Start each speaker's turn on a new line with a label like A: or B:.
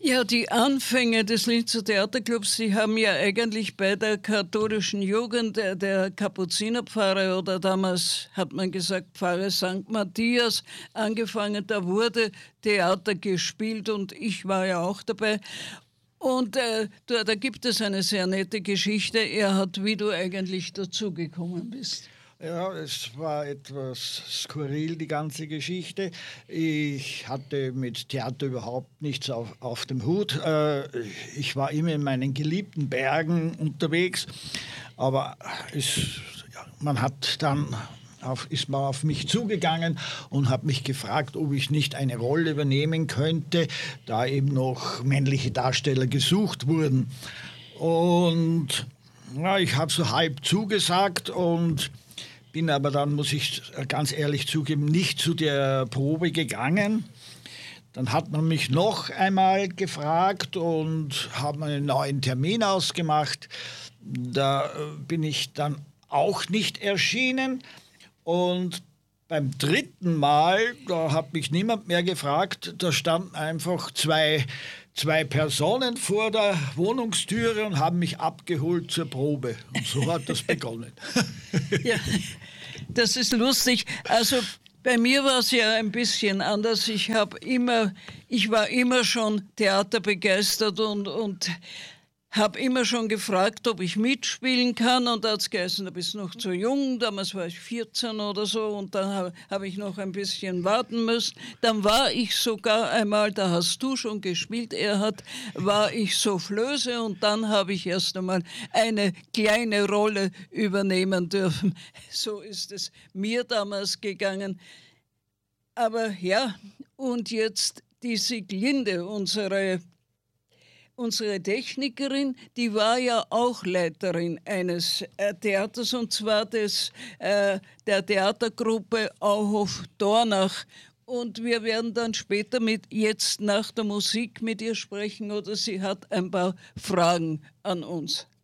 A: Ja, die Anfänge des Linzer Theaterclubs, die haben ja eigentlich bei der katholischen Jugend der Kapuzinerpfarre oder damals hat man gesagt Pfarre St. Matthias angefangen. Da wurde Theater gespielt und ich war ja auch dabei. Und da gibt es eine sehr nette Geschichte. Er hat, wie du eigentlich dazugekommen bist.
B: Ja, es war etwas skurril, die ganze Geschichte. Ich hatte mit Theater überhaupt nichts auf dem Hut. Ich war immer in meinen geliebten Bergen unterwegs, aber man hat dann ist man auf mich zugegangen und hat mich gefragt, ob ich nicht eine Rolle übernehmen könnte, da eben noch männliche Darsteller gesucht wurden. Und ja, ich habe so halb zugesagt und bin aber dann, muss ich ganz ehrlich zugeben, nicht zu der Probe gegangen. Dann hat man mich noch einmal gefragt und haben einen neuen Termin ausgemacht. Da bin ich dann auch nicht erschienen. Und beim dritten Mal, da hat mich niemand mehr gefragt, da standen einfach zwei Personen vor der Wohnungstüre und haben mich abgeholt zur Probe. Und so hat das begonnen.
A: Ja, das ist lustig. Also bei mir war es ja ein bisschen anders. Ich war immer schon theaterbegeistert und habe immer schon gefragt, ob ich mitspielen kann. Und da hat es geheißen, du bist noch zu jung. Damals war ich 14 oder so und dann habe ich noch ein bisschen warten müssen. Dann war ich sogar einmal, da hast du schon gespielt, war ich Soufflöse und dann habe ich erst einmal eine kleine Rolle übernehmen dürfen. So ist es mir damals gegangen. Aber ja, und jetzt die Sieglinde, unsere Technikerin, die war ja auch Leiterin eines Theaters, und zwar der Theatergruppe Auhof-Dornach. Und wir werden dann später jetzt nach der Musik mit ihr sprechen oder sie hat ein paar Fragen an uns.